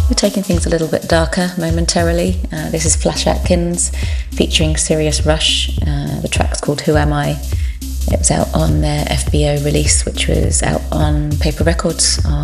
We're taking things a little bit darker momentarily. This is Flash Atkins featuring Sirius Rush. The track's called Who Am I? It was out on their FBO release, which was out on Paper Records